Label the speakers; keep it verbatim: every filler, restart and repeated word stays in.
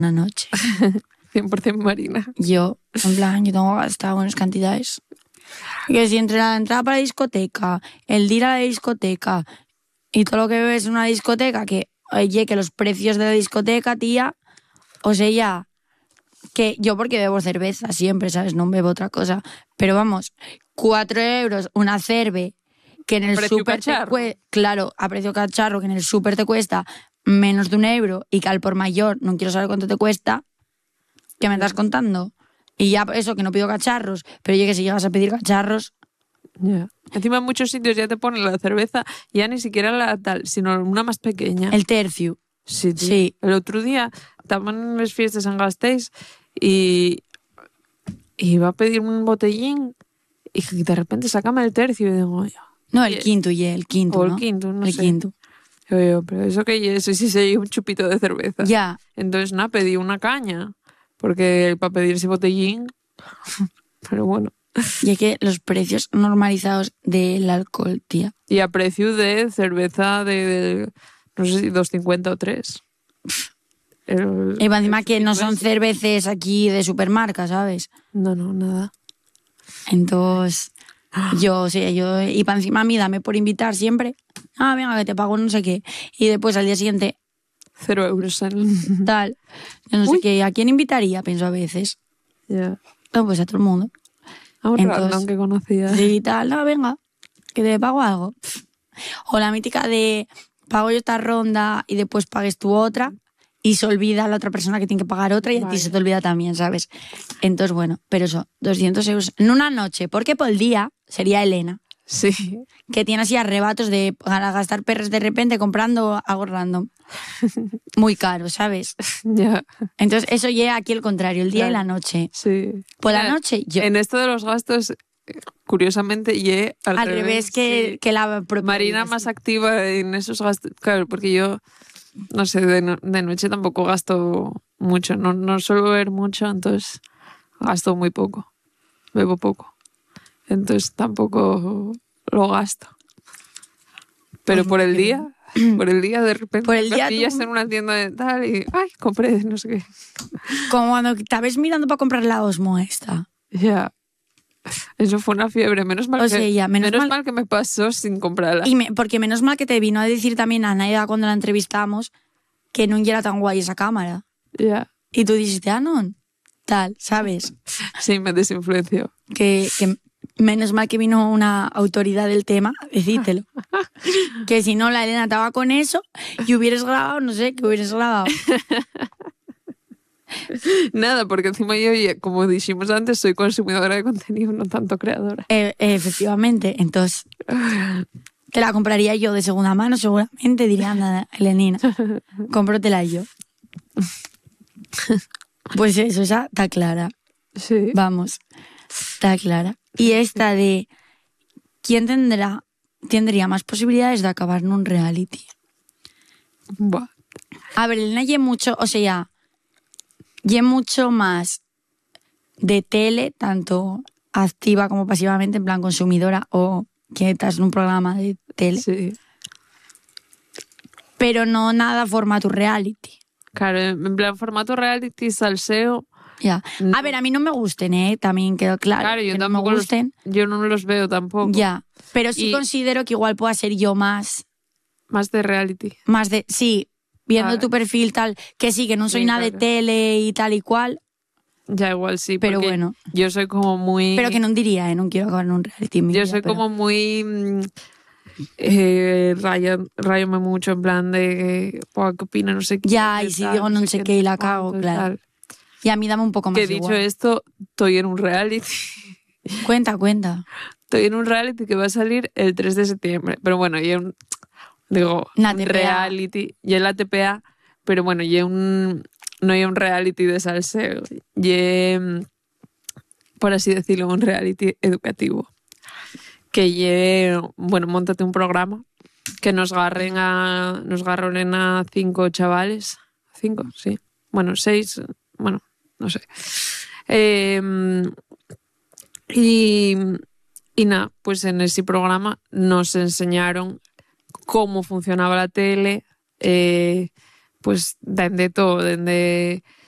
Speaker 1: una noche.
Speaker 2: cien por ciento Marina.
Speaker 1: Yo, en plan, yo tengo gastado unas cantidades. Que si entre la entrada para la discoteca, el de ir a la discoteca y todo lo que ves en una discoteca, que, oye, que los precios de la discoteca, tía, o sea, ya, que yo porque bebo cerveza siempre, ¿sabes? No bebo otra cosa. Pero vamos, cuatro euros una cerve, que en el súper te cuesta, claro, a precio cacharro, que en el súper te cuesta menos de un euro y que al por mayor no quiero saber cuánto te cuesta, ¿qué me estás contando? Y ya eso, que no pido cacharros, pero yo que si llegas a pedir cacharros...
Speaker 2: Yeah. Encima en muchos sitios ya te ponen la cerveza, ya ni siquiera la tal, sino una más pequeña.
Speaker 1: El tercio.
Speaker 2: Sí, tío.
Speaker 1: Sí.
Speaker 2: El otro día estaban en las fiestas en Gasteiz y iba a pedir un botellín y de repente sácame el tercio y digo, yo,
Speaker 1: no, el quinto, ya, el quinto,
Speaker 2: o
Speaker 1: ¿no?
Speaker 2: el quinto, no
Speaker 1: el
Speaker 2: sé.
Speaker 1: El quinto.
Speaker 2: Yo, yo, pero eso que es, si se lleva un chupito de cerveza.
Speaker 1: Ya.
Speaker 2: Entonces, nada, pedí una caña, porque para pedir ese botellín, pero bueno.
Speaker 1: Y es que los precios normalizados del alcohol, tía.
Speaker 2: Y a precio de cerveza de, de no sé si dos cincuenta o tres. El,
Speaker 1: y encima que no son cerveces aquí de supermarca, ¿sabes?
Speaker 2: No, no, nada.
Speaker 1: Entonces, yo, o sea, yo... Y para encima a mí, dame por invitar siempre. Ah, venga, que te pago no sé qué. Y después al día siguiente...
Speaker 2: Cero euros. En...
Speaker 1: Tal. Yo no Uy. sé qué. ¿A quién invitaría? Pienso a veces.
Speaker 2: Ya. Yeah.
Speaker 1: No, pues a todo el mundo.
Speaker 2: A un Entonces, random que conocía.
Speaker 1: Sí, tal. No, venga, que te pago algo. O la mítica de pago yo esta ronda y después pagues tú otra y se olvida la otra persona que tiene que pagar otra y a Vaya. ti se te olvida también, ¿sabes? Entonces, bueno, pero eso, doscientos euros en una noche, porque por el día sería Elena.
Speaker 2: Sí.
Speaker 1: Que tiene así arrebatos de gastar perres de repente comprando algo random. Muy caro, ¿sabes?
Speaker 2: Ya. Yeah.
Speaker 1: Entonces, eso llega aquí el contrario, el día claro. y la noche.
Speaker 2: Sí.
Speaker 1: Por la noche, yo.
Speaker 2: En esto de los gastos, curiosamente, ye al,
Speaker 1: al
Speaker 2: revés,
Speaker 1: revés que,
Speaker 2: sí.
Speaker 1: que la propia
Speaker 2: Marina más activa en esos gastos. Claro, porque yo, no sé, de, no, de noche tampoco gasto mucho. No, no suelo beber mucho, entonces gasto muy poco. Bebo poco. Entonces tampoco lo gasto. Pero por el día, por el día de repente
Speaker 1: por el día
Speaker 2: me pillas
Speaker 1: tú...
Speaker 2: en una tienda de tal y ay, compré no sé qué.
Speaker 1: Como cuando estabas mirando para comprar la Osmo esta.
Speaker 2: Ya. Yeah. Eso fue una fiebre. Menos mal,
Speaker 1: o sea,
Speaker 2: que,
Speaker 1: ya, menos
Speaker 2: menos
Speaker 1: mal...
Speaker 2: mal que me pasó sin comprarla.
Speaker 1: Y me, porque menos mal que te vino a decir también a Naida cuando la entrevistamos que no era tan guay esa cámara.
Speaker 2: Ya. Yeah.
Speaker 1: Y tú dijiste, ah, no, tal, ¿sabes?
Speaker 2: Sí, me desinfluenció.
Speaker 1: Que... que menos mal que vino una autoridad del tema, decítelo. Que si no, la Elena estaba con eso y hubieras grabado, no sé, que hubieras grabado.
Speaker 2: Nada, porque encima yo, como dijimos antes, soy consumidora de contenido, no tanto creadora.
Speaker 1: Eh, efectivamente, entonces te la compraría yo de segunda mano, seguramente, diría, anda, Elenina, cómpratela yo. Pues eso, esa está clara.
Speaker 2: Sí.
Speaker 1: Vamos, está clara. Y esta de ¿quién tendrá tendría más posibilidades de acabar en un reality?
Speaker 2: Buah.
Speaker 1: A ver, Elena ye mucho, o sea, ya ye mucho más de tele, tanto activa como pasivamente, en plan consumidora o que estás en un programa de tele.
Speaker 2: Sí.
Speaker 1: Pero no nada formato reality.
Speaker 2: Claro, en plan formato reality, salseo.
Speaker 1: Ya.
Speaker 2: No.
Speaker 1: A ver, a mí no me gusten, ¿eh? También quedó claro.
Speaker 2: Claro, yo
Speaker 1: que
Speaker 2: tampoco
Speaker 1: no me gusten.
Speaker 2: Los, yo no los veo tampoco.
Speaker 1: Ya. Pero sí
Speaker 2: y...
Speaker 1: considero que igual pueda ser yo más.
Speaker 2: Más de reality.
Speaker 1: Más de. Sí, viendo
Speaker 2: ah.
Speaker 1: tu perfil tal. Que sí, que no soy
Speaker 2: sí,
Speaker 1: nada
Speaker 2: claro.
Speaker 1: de tele y tal y cual.
Speaker 2: Ya, igual sí.
Speaker 1: Pero bueno.
Speaker 2: Yo soy como muy.
Speaker 1: Pero que no diría, ¿eh? No quiero acabar en un reality. En mi
Speaker 2: yo
Speaker 1: vida,
Speaker 2: soy
Speaker 1: pero...
Speaker 2: como muy. Eh, rayo, rayome mucho en plan de. ¿Qué opina? No sé qué.
Speaker 1: Ya, y si
Speaker 2: tal,
Speaker 1: digo no,
Speaker 2: no
Speaker 1: sé
Speaker 2: qué,
Speaker 1: qué y la cago,
Speaker 2: cuánto,
Speaker 1: claro.
Speaker 2: Tal.
Speaker 1: Y a mí dame un poco más
Speaker 2: que dicho
Speaker 1: igual.
Speaker 2: esto, estoy en un reality.
Speaker 1: Cuenta, cuenta.
Speaker 2: Estoy en un reality que va a salir el tres de septiembre. Pero bueno, y un. Digo,
Speaker 1: una
Speaker 2: un
Speaker 1: T P A.
Speaker 2: reality. Y en la T P A, pero bueno, y un. No hay un reality de salseo. Y. Por así decirlo, un reality educativo. Que ye, bueno, móntate un programa que nos garren a. Nos garronen a cinco chavales. Cinco, sí. Bueno, seis. Bueno, no sé. Eh, y. Y nada, pues en ese programa nos enseñaron cómo funcionaba la tele, eh, pues desde todo, desde